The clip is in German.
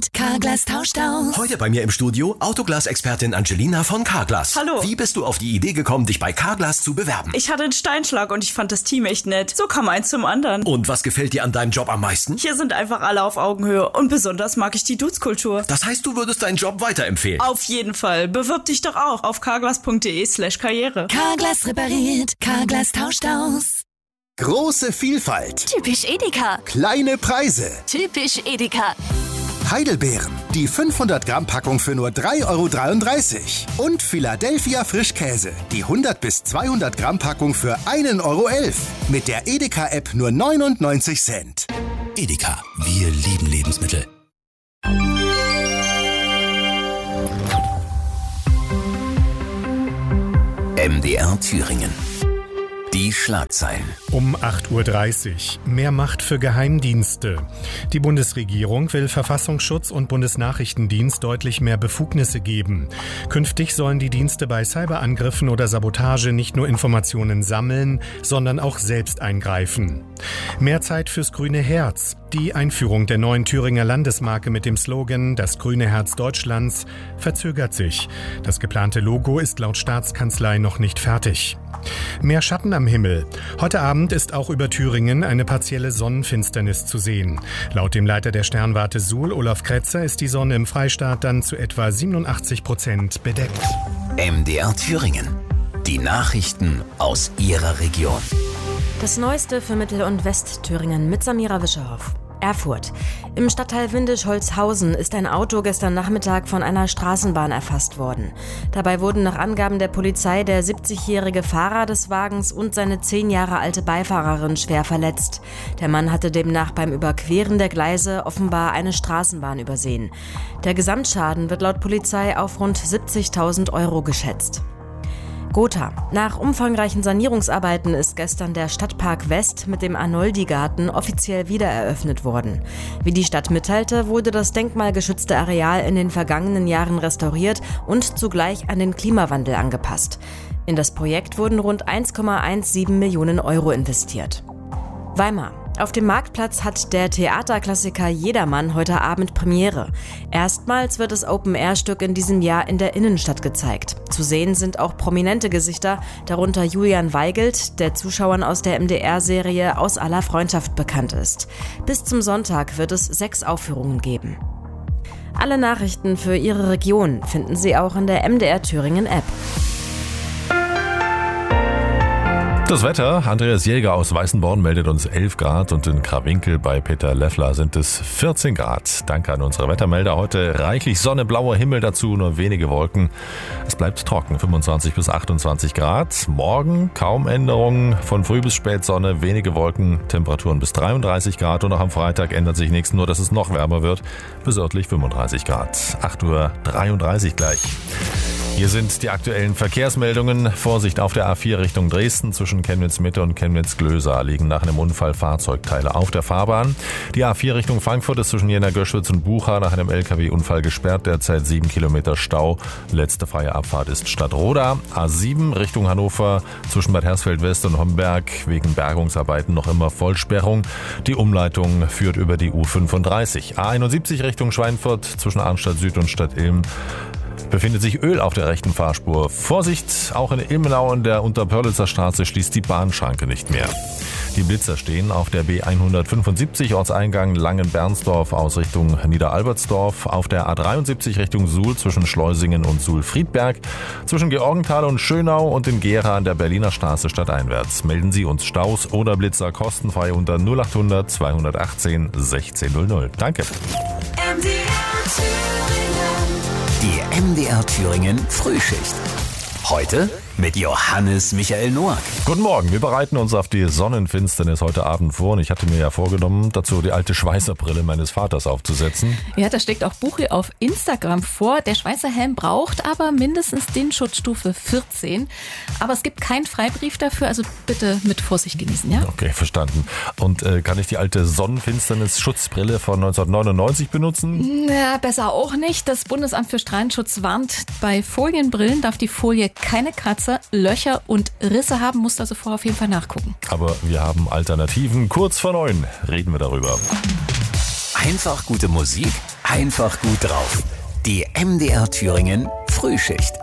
repariert, Carglass tauscht aus. Heute bei mir im Studio Autoglas-Expertin Angelina von Carglass. Hallo. Wie bist du auf die Idee gekommen, dich bei Carglass zu bewerben? Ich hatte einen Steinschlag und ich fand das Team echt nett. So kam eins zum anderen. Und was gefällt dir an deinem Job am meisten? Hier sind einfach alle auf Augenhöhe und besonders mag ich die Dudes-Kultur. Das heißt, du würdest deinen Job weiterempfehlen? Auf jeden Fall. Bewirb dich doch auch auf carglass.de/karriere. Carglass repariert, Carglass tauscht aus. Große Vielfalt. Typisch Edeka. Kleine Preise. Typisch Edeka. Heidelbeeren. Die 500 Gramm Packung für nur 3,33 €. Und Philadelphia Frischkäse. Die 100 bis 200 Gramm Packung für 1,11 €. Mit der Edeka-App nur 99 Cent. Edeka, wir lieben Lebensmittel. MDR Thüringen. Die Schlagzeilen. Um 8:30 Uhr. Mehr Macht für Geheimdienste. Die Bundesregierung will Verfassungsschutz und Bundesnachrichtendienst deutlich mehr Befugnisse geben. Künftig sollen die Dienste bei Cyberangriffen oder Sabotage nicht nur Informationen sammeln, sondern auch selbst eingreifen. Mehr Zeit fürs grüne Herz. Die Einführung der neuen Thüringer Landesmarke mit dem Slogan »Das grüne Herz Deutschlands« verzögert sich. Das geplante Logo ist laut Staatskanzlei noch nicht fertig. Mehr Schatten am Himmel. Heute Abend ist auch über Thüringen eine partielle Sonnenfinsternis zu sehen. Laut dem Leiter der Sternwarte Suhl, Olaf Kretzer, ist die Sonne im Freistaat dann zu etwa 87% bedeckt. MDR Thüringen. Die Nachrichten aus Ihrer Region. Das Neueste für Mittel- und Westthüringen mit Samira Wischerhoff. Erfurt. Im Stadtteil Windisch-Holzhausen ist ein Auto gestern Nachmittag von einer Straßenbahn erfasst worden. Dabei wurden nach Angaben der Polizei der 70-jährige Fahrer des Wagens und seine 10 Jahre alte Beifahrerin schwer verletzt. Der Mann hatte demnach beim Überqueren der Gleise offenbar eine Straßenbahn übersehen. Der Gesamtschaden wird laut Polizei auf rund 70.000 € geschätzt. Gotha. Nach umfangreichen Sanierungsarbeiten ist gestern der Stadtpark West mit dem Arnoldi-Garten offiziell wiedereröffnet worden. Wie die Stadt mitteilte, wurde das denkmalgeschützte Areal in den vergangenen Jahren restauriert und zugleich an den Klimawandel angepasst. In das Projekt wurden rund 1,17 Millionen € investiert. Weimar. Auf dem Marktplatz hat der Theaterklassiker Jedermann heute Abend Premiere. Erstmals wird das Open-Air-Stück in diesem Jahr in der Innenstadt gezeigt. Zu sehen sind auch prominente Gesichter, darunter Julian Weigelt, der Zuschauern aus der MDR-Serie Aus aller Freundschaft bekannt ist. Bis zum Sonntag wird es 6 Aufführungen geben. Alle Nachrichten für Ihre Region finden Sie auch in der MDR Thüringen App. Das Wetter, Andreas Jäger aus Weißenborn meldet uns 11 Grad und in Krawinkel bei Peter Leffler sind es 14 Grad. Danke an unsere Wettermelder. Heute reichlich Sonne, blauer Himmel, dazu nur wenige Wolken. Es bleibt trocken, 25 bis 28 Grad. Morgen kaum Änderungen, von früh bis spät Sonne, wenige Wolken, Temperaturen bis 33 Grad. Und auch am Freitag ändert sich nichts, nur dass es noch wärmer wird, bis örtlich 35 Grad. 8:33 Uhr gleich. Hier sind die aktuellen Verkehrsmeldungen. Vorsicht auf der A4 Richtung Dresden. Zwischen Chemnitz-Mitte und Chemnitz-Glösa liegen nach einem Unfall Fahrzeugteile auf der Fahrbahn. Die A4 Richtung Frankfurt ist zwischen Jena-Göschwitz und Bucha nach einem LKW-Unfall gesperrt. Derzeit 7 Kilometer Stau. Letzte freie Abfahrt ist Stadtroda. A7 Richtung Hannover zwischen Bad Hersfeld-West und Homberg wegen Bergungsarbeiten noch immer Vollsperrung. Die Umleitung führt über die U35. A71 Richtung Schweinfurt zwischen Arnstadt Süd und Stadt-Ilm befindet sich Öl auf der rechten Fahrspur. Vorsicht, auch in Ilmenau und der Unterpörlitzer Straße schließt die Bahnschranke nicht mehr. Die Blitzer stehen auf der B175 Ortseingang Langenbernsdorf aus Richtung Niederalbertsdorf, auf der A73 Richtung Suhl zwischen Schleusingen und Suhl-Friedberg, zwischen Georgenthal und Schönau und in Gera an der Berliner Straße stadteinwärts. Melden Sie uns Staus oder Blitzer kostenfrei unter 0800 218 1600. Danke. Die MDR Thüringen Frühschicht. Heute mit Johannes Michael Noack. Guten Morgen, wir bereiten uns auf die Sonnenfinsternis heute Abend vor und ich hatte mir ja vorgenommen, dazu die alte Schweißerbrille meines Vaters aufzusetzen. Ja, da schlägt auch Buchi auf Instagram vor. Der Schweißerhelm braucht aber mindestens den Schutzstufe 14. Aber es gibt keinen Freibrief dafür, also bitte mit Vorsicht genießen, ja? Okay, verstanden. Und kann ich die alte Sonnenfinsternis-Schutzbrille von 1999 benutzen? Na, besser auch nicht. Das Bundesamt für Strahlenschutz warnt, bei Folienbrillen darf die Folie keine Kratzer, Löcher und Risse haben, musst also vorher auf jeden Fall nachgucken. Aber wir haben Alternativen. Kurz vor 9 reden wir darüber. Einfach gute Musik einfach gut drauf. Die MDR Thüringen Frühschicht.